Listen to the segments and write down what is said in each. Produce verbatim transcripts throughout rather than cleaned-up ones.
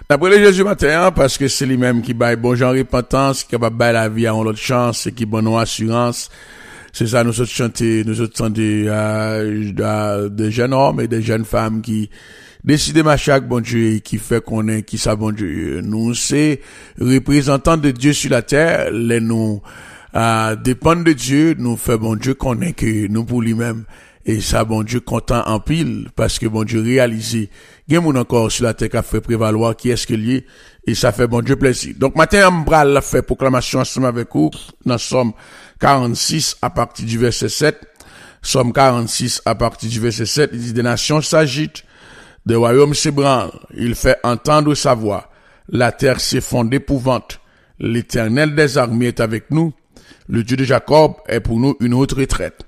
D'après le Jésus matin, parce que c'est lui-même qui baille bon genre repentance, qui est capable de bailler la vie à l'autre chance, et qui donne nos assurance. C'est ça, nous autres chanter, nous autres chanter, euh, euh, des jeunes hommes et des jeunes femmes qui décident de marcher avec bon Dieu et qui fait qu'on est, qui ça bon Dieu. Nous, c'est représentants de Dieu sur la terre, les nous, euh, dépendent de Dieu, nous fait bon Dieu qu'on est que nous pour lui-même. Et ça, bon Dieu, content en pile, parce que bon Dieu réalisé. Il y a mon encore sur la terre qui a fait prévaloir qui est-ce qu'il y est, et ça fait bon Dieu plaisir. Donc, matin, on va faire proclamation ensemble avec vous, dans Somme quarante-six, à partir du verset sept. Somme quarante-six, à partir du verset sept, il dit, des nations s'agitent, des royaumes s'ébranlent, il fait entendre sa voix, la terre s'effondre d'épouvante, l'Éternel des armées est avec nous, le Dieu de Jacob est pour nous une haute retraite.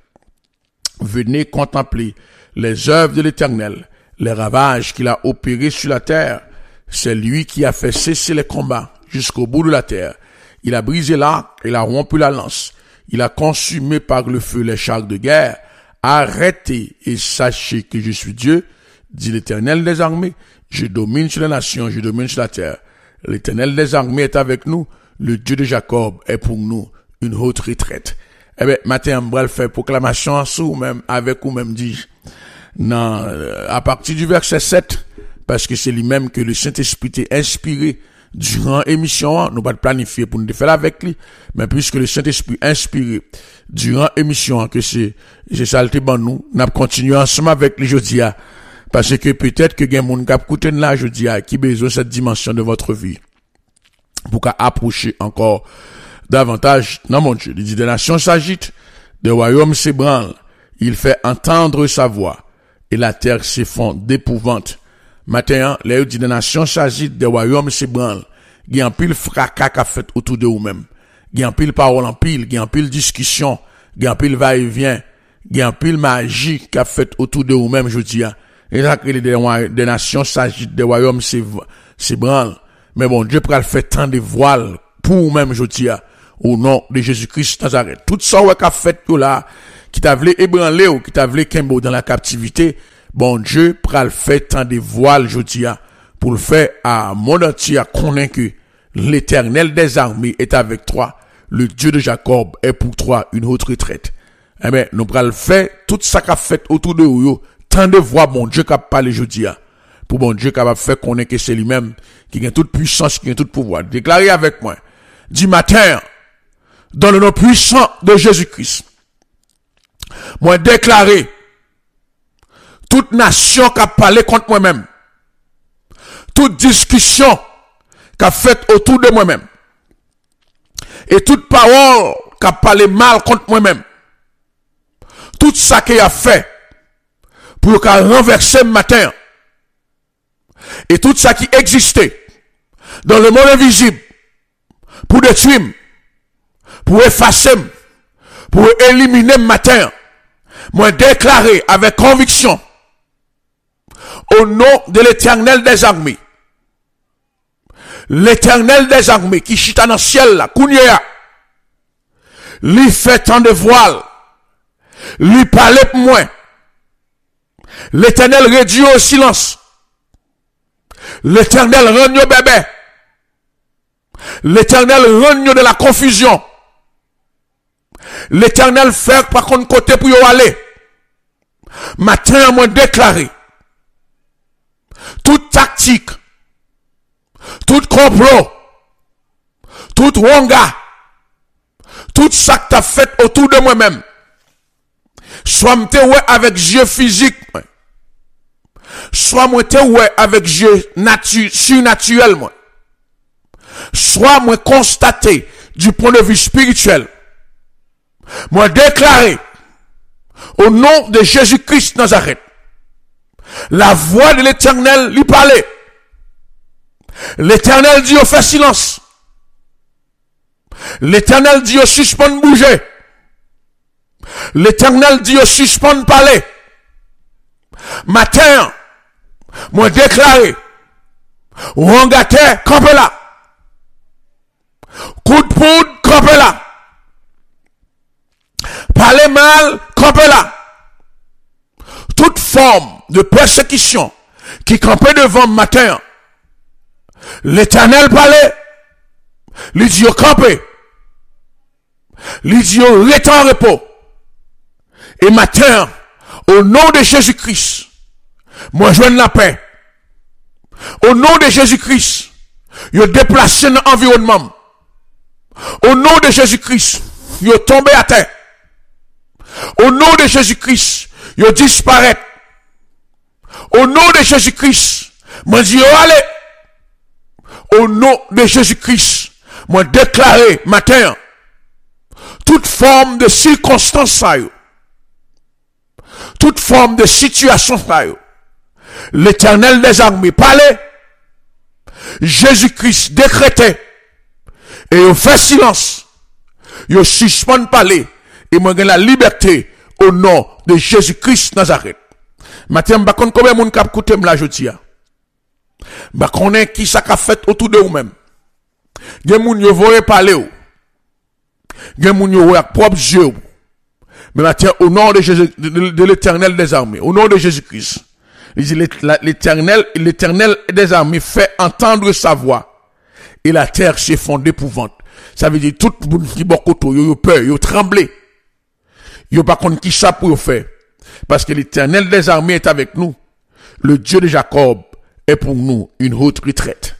Venez contempler les œuvres de l'Éternel, les ravages qu'il a opérés sur la terre. C'est lui qui a fait cesser les combats jusqu'au bout de la terre. Il a brisé l'arc, il a rompu la lance. Il a consumé par le feu les chars de guerre. Arrêtez et sachez que je suis Dieu, dit l'Éternel des armées. Je domine sur les nations, je domine sur la terre. L'Éternel des armées est avec nous. Le Dieu de Jacob est pour nous une haute retraite. Eh ben, matin, on va faire proclamation sous même, avec ou même dit, non, à partir du verset sept, parce que c'est lui-même que le Saint-Esprit est inspiré durant l'émission, nous pas planifier pour nous faire avec lui, mais puisque le Saint-Esprit est inspiré durant l'émission, que c'est, c'est ça le bon nous, nous continuer ensemble avec lui jeudi, parce que peut-être que gen moun k'ap koute là jeudi, qui besoin cette dimension de votre vie, pour qu'à approcher encore davantage, non mon Dieu, il dit des nations s'agitent, des royaumes s'ébranlent, il fait entendre sa voix, et la terre s'effondre d'épouvante. Matin, les dit des nations s'agitent, des royaumes s'ébranlent, il y a un pile fracas qu'a fait autour de vous-même, il y a un pile parole en pile, il y a un pile discussion, il y a un pile va-et-vient, il y a un pile magie qu'a fait autour de vous-même, je dis, et là, des, des nations s'agitent, des royaumes s'ébranlent, mais bon, Dieu peut le faire tant de voiles pour vous-même, je dis, au nom de Jésus-Christ Nazareth. Tout ça ouais qu'a fait tout là, qui t'a voulu ébranler ou qui t'a voulu kembo dans la captivité, bon Dieu pral fait tant de voiles jodia pour le faire à mon entier convaincu l'Éternel des armées est avec toi, le Dieu de Jacob est pour toi une haute retraite. Eh ben nous pral fait tout ça qu'a fait autour de vous, tant de voix bon Dieu qu'a parlé jodia pour bon Dieu capable faire connaître que c'est lui-même qui a toute puissance, qui a tout pouvoir. Déclarez avec moi du matin dans le nom puissant de Jésus-Christ, moi déclarer toute nation qui a parlé contre moi-même, toute discussion qui a fait autour de moi-même, et toute parole qui a parlé mal contre moi-même, tout ça qu'il a fait pour qu'à renverser le matin, et tout ça qui existait dans le monde invisible pour détruire, pour effacer, pour éliminer le matin, moi déclarer avec conviction, au nom de l'Éternel des armées, l'Éternel des armées qui chita dans le ciel là, Kounia, lui fait tant de voiles, lui parler pour moi, l'Éternel réduit au silence, l'Éternel rend au bébé, l'Éternel rend de la confusion, l'Éternel fait par contre côté pour y aller. Matin, moi déclaré, toute tactique, tout complot, tout wanga, tout ça que t'as fait autour de moi-même, soit m'te ouais avec yeux physiques, soit moi te ouais avec yeux natu surnaturel, moi, soit moi constaté du point de vue spirituel. Moi déclaré au nom de Jésus-Christ Nazareth, la voix de l'Éternel lui parlait. L'Éternel dit au fait silence. L'Éternel dit au suspend de bouger. L'Éternel dit au suspend de parler. Matin, moi déclaré, Ouangate, campez là. Coup de poudre, campez là. Parlez mal, campez là. Toute forme de persécution qui campait devant le matin, L'Éternel parlait. Il dit campé. Il dit reste en repos. Et matin, au nom de Jésus-Christ, moi je la paix. Au nom de Jésus-Christ, je déplace dans l'environnement. Au nom de Jésus-Christ, je tombe à terre. Au nom de Jésus-Christ, je disparaît. Au nom de Jésus-Christ, moi dis allez. Au nom de Jésus-Christ, moi déclaré matin, toute forme de circonstance, toute forme de situation, l'Éternel des armées parlait, Jésus-Christ décrétait, et il fait silence, il suspend parler, et moi j'ai la liberté au nom de Jésus-Christ Nazareth. Matin, je ne combien de monde qui a écouté la jeudi. Je connais qui ça a fait autour de vous-même. Il y a des gens qui vont parler. Il y a des gens qui vont propre yeux. Mais maintenant, au nom de, Jésus, de, de, de l'Éternel des armées, au nom de Jésus-Christ, il dit l'Éternel, l'Éternel des armées fait entendre sa voix. Et la terre s'est fondée d'épouvante. Ça veut dire tout le monde qui est autour, il a peur, il a tremblé. Il n'a pas contre qui ça pour faire. Parce que l'Éternel des armées est avec nous. Le Dieu de Jacob est pour nous une haute retraite.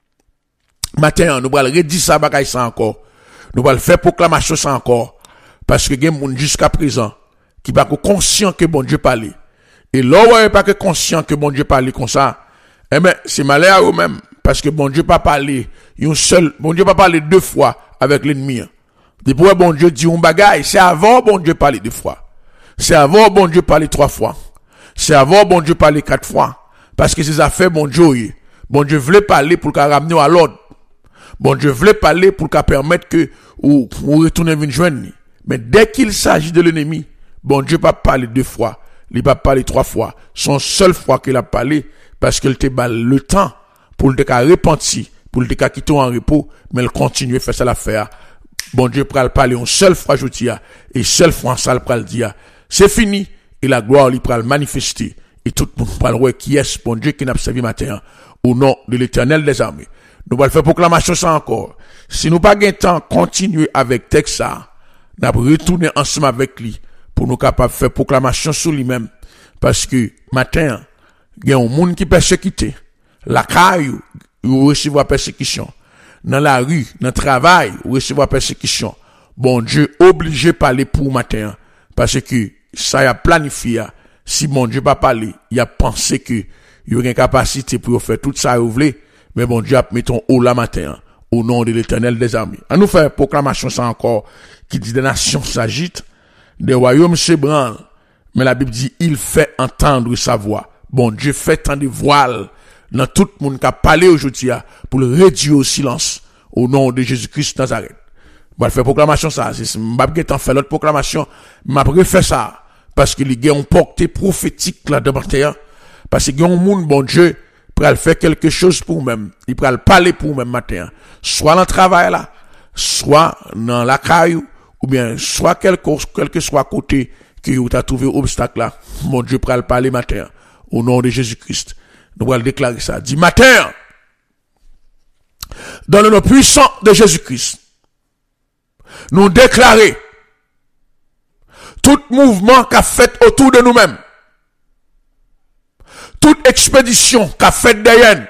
Maintenant, nous allons redire ça, bagaille ça encore. Nous allons faire proclamation ça encore. Parce que il y a des gens jusqu'à présent qui sont conscients que bon Dieu parle. Et là, où il pas que conscient que bon Dieu parle comme ça, eh ben, c'est malheur à eux-mêmes. Parce que bon Dieu pas parlé, une seule, bon Dieu pas parlé deux fois avec l'ennemi. Depuis que bon Dieu dit un bagaille, c'est avant bon Dieu parler deux fois. C'est avant bon Dieu parler trois fois. C'est avant bon Dieu parler quatre fois. Parce que ces affaires, bon Dieu, bon Dieu voulait parler pour qu'à ramener à l'ordre. Bon Dieu voulait parler pour qu'à permettre que, ou, ou retourner venir joindre. Mais dès qu'il s'agit de l'ennemi, bon Dieu pas parler deux fois. Il pas parler trois fois. Son seule fois qu'il a parlé, parce qu'il te bat le temps pour le cas repentir, pour le cas quitter en repos, mais il continue à faire ça l'affaire. Bon Dieu pral parler une seule fois je dis et seule fois ça pral dire c'est fini et la gloire lui pral manifester et tout le monde pral voir qui est bon Dieu qui n'a servi matin au nom de l'Éternel des armées. Nous allons faire proclamation ça encore. Si nous pas gain temps continuer avec texte ça, nous allons retourner ensemble avec lui pour nous capables faire proclamation sur lui-même parce que matin il y a un monde qui persécuté, la caille ou recevoir persécution. Dans la rue, dans le travail, ou recevoir persécution. Bon Dieu, obligé de parler pour matin. Parce que ça a planifié. Si bon Dieu pas parlé, il a pensé que il y a une capacité pour faire tout ça ouvrir. Mais bon Dieu a mis ton haut la matin. Au nom de l'Éternel des armées. On nous fait proclamation ça encore. Qui dit des nations s'agitent. Des royaumes s'ébranlent. Mais la Bible dit, il fait entendre sa voix. Bon Dieu fait tant de voiles. Dans tout le monde qui a parlé aujourd'hui, pour le réduire au silence, au nom de Jésus-Christ Nazareth. Je vais faire proclamation ça. Si je ne vais pas faire l'autre proclamation, je vais faire ça. Parce qu'il y a une portée prophétique là dedans. Parce qu'il y a un monde, bon Dieu, pour faire quelque chose pour même. Il peut parler pour même matin. Soit dans le travail là, soit dans la caille, ou bien, soit quel que soit côté que vous avez trouvé obstacle là. Mon Dieu, pour parler matin. Au nom de Jésus-Christ. Nous allons déclarer ça. Dit matin, dans le nom puissant de Jésus-Christ, nous déclarer tout mouvement qu'a fait autour de nous-mêmes, toute expédition qu'a fait derrière,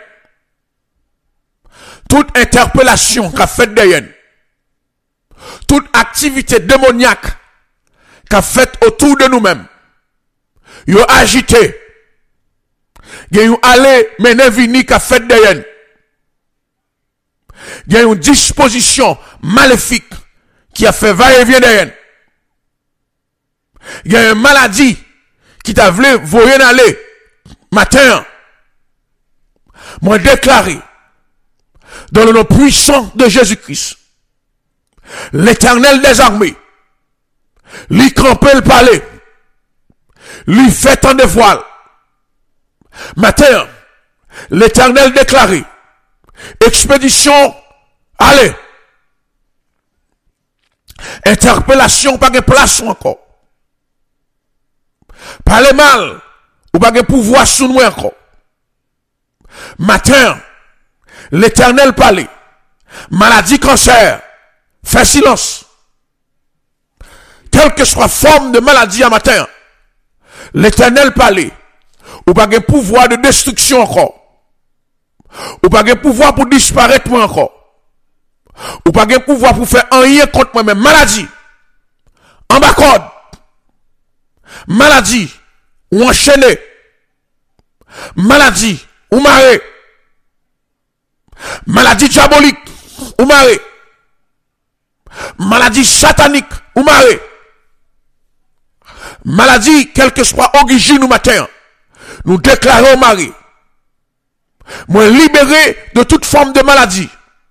toute interpellation qu'a fait derrière, toute activité démoniaque qu'a fait autour de nous-mêmes, yo agité. Il y a une allée mener vini qu'a fait derrière. Il y a une disposition maléfique qui a fait va-et-vient derrière. Il y a une maladie qui t'a voulu voyer aller matin. Moi déclaré dans le nom puissant de Jésus-Christ, l'Éternel des armées, lui camper le palais, lui fait tant de voiles. Matin, l'Éternel déclaré, expédition, allez. Interpellation, pas de place encore. Parlez mal, ou pas de pouvoir sous nous encore. Matin, L'Éternel parlait. Maladie, cancer, fais silence. Quelle que soit forme de maladie à matin, l'Éternel parlait. Ou pas de pouvoir de destruction encore. Ou pas de pouvoir pour disparaître moi encore. Ou pas de pouvoir pour faire rien contre moi-même. Maladie. En bas code. Maladie. Ou enchaîné. Maladie. Ou marée. Maladie diabolique. Ou marée. Maladie satanique. Ou marée. Maladie, quelle que soit origine ou matin. Nous déclarons au mari. Moi libéré de toute forme de maladie.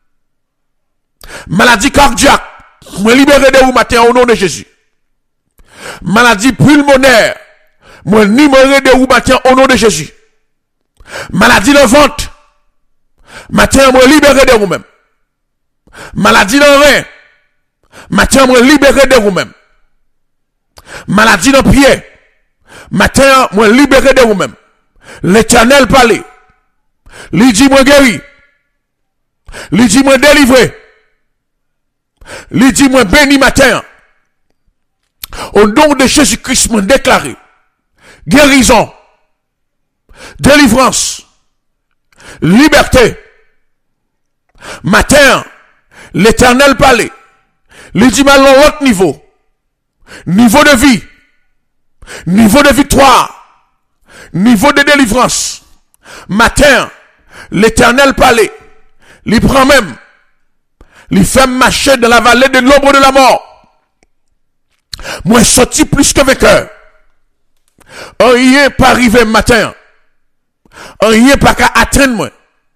Maladie cardiaque. Moi libéré de vous matin au nom de Jésus. Maladie pulmonaire. Moi libéré de vous matin au nom de Jésus. Maladie de ventre. Matin moi libéré de vous-même. Maladie de rein. Matin moi libéré de vous-même. Maladie de pied. Matin moi libéré de vous-même. L'Éternel parlait. Il dit moi guéri. Il dit moi délivré. Il dit moi béni matin. Au nom de Jésus-Christ, moi déclaré. Guérison. Délivrance. Liberté. Matin, l'Éternel parlait. Il dit mal à l'autre niveau. Niveau de vie. Niveau de victoire. Niveau de délivrance. Matin, l'Éternel parlait. Il prend même. Il fait marcher dans la vallée de l'ombre de la mort. Moi, sorti plus que vainqueur. Rien pas arrivé matin. Rien pas qu'à atteindre moi.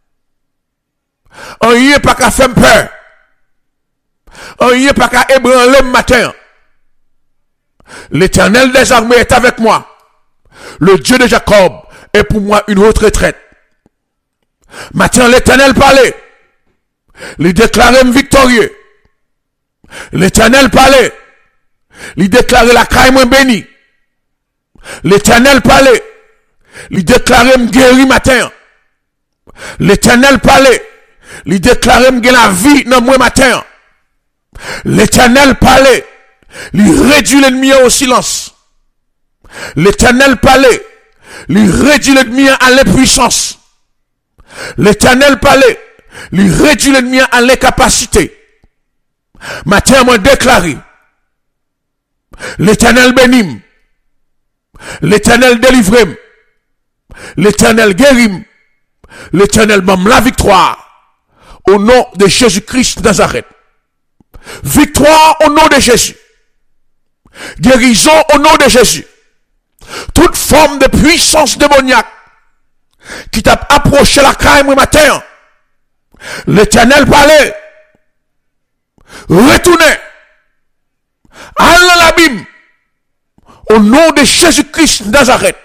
Rien pas qu'à faire peur. Rien pas qu'à ébranler le matin. L'Éternel des armées est avec moi. Le Dieu de Jacob est pour moi une haute retraite. Matin, l'Éternel parlait. Il déclarait victorieux. L'Éternel parlait. Il déclarait la caille moins bénie. L'Éternel parlait. Il déclarait guéri matin. L'Éternel parlait. Il déclarait la vie dans moi matin. L'Éternel parlait. Il réduit l'ennemi au silence. L'Éternel parlait. Il réduit l'ennemi à l'impuissance. L'Éternel parlait. Il réduit l'ennemi à l'incapacité. Matin, moi déclaré. L'Éternel bénit. L'Éternel délivre. L'Éternel guérit. L'Éternel donne la victoire. Au nom de Jésus-Christ de Nazareth. Victoire au nom de Jésus. Guérison au nom de Jésus. Toute forme de puissance démoniaque qui t'a approché la crème le matin. L'Éternel parlait. Retournez. Allez à l'abîme. Au nom de Jésus-Christ de Nazareth.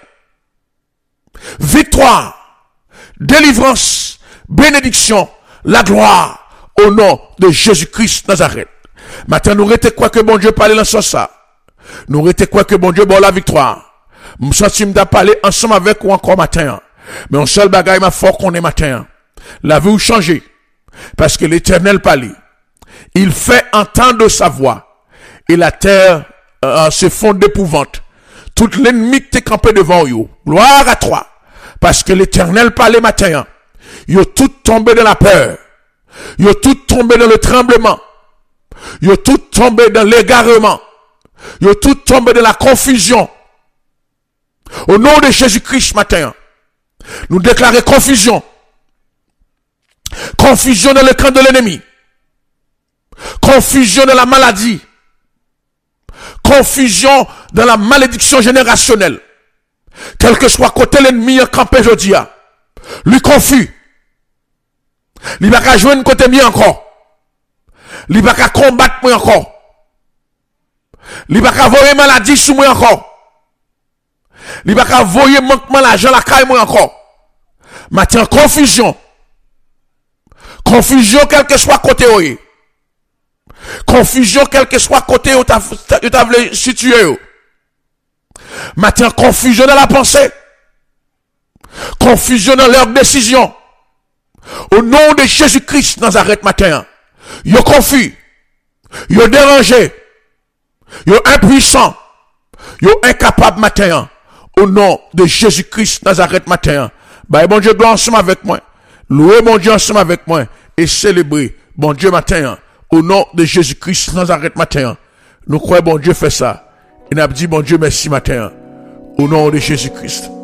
Victoire, délivrance, bénédiction, la gloire au nom de Jésus-Christ de Nazareth. Maintenant, nous restons quoi que bon Dieu parle dans ce sens. Nous restons quoi que bon Dieu bon la victoire. Nous sentim de parler ensemble avec vous encore matin. Mais un seul bagaille m'a fort qu'on est matin. La vie a changé. Parce que l'Éternel parle. Il fait entendre sa voix. Et la terre euh, se fond d'épouvante. Tout l'ennemi qui est campé devant vous. Gloire à toi. Parce que l'Éternel parle matin. Ils ont tout tombé dans la peur. Ils ont tout tombé dans le tremblement. Ils ont tout tombé dans l'égarement. Ils ont tout tombé dans la confusion. Au nom de Jésus-Christ matin, nous déclarons confusion. Confusion dans le camp de l'ennemi. Confusion dans la maladie. Confusion dans la malédiction générationnelle. Quel que soit côté l'ennemi en campé aujourd'hui, lui confus. Il va pas jouer un côté mieux encore. Il va pas combattre moi encore. Il va pas voyer maladie sous moi encore. Il va pas voyer manquement l'argent la caille moi encore. Matin confusion. Confusion quel que soit côté où. Confusion quel que soit côté où tu as situé. Matin confusion dans la pensée. Confusion dans leur décision. Au nom de Jésus-Christ, Nazareth matin. Yo confus. Yo dérangé. Yo impuissant. Yo incapable matin. Au nom de Jésus-Christ, Nazareth matin. Bah, bon Dieu, gloire ensemble avec moi. Louez mon Dieu ensemble avec moi. Et célébrer bon Dieu matin. Au nom de Jésus-Christ, Nazareth matin. Nous croyons bon Dieu fait ça. Et nous avons dit bon Dieu merci matin. Au nom de Jésus-Christ.